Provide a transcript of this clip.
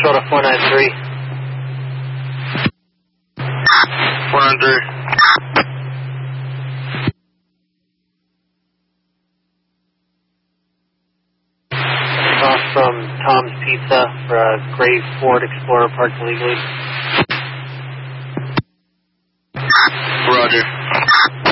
Minnesota 493. 493. Off from Tom's Pizza for a gray Ford Explorer parked illegally. Roger.